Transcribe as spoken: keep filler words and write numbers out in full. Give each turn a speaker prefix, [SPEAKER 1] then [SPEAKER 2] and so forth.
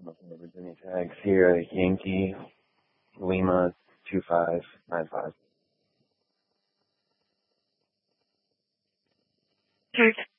[SPEAKER 1] Nothing but Virginia tags here. Yankee Lima two five nine five.
[SPEAKER 2] Perfect.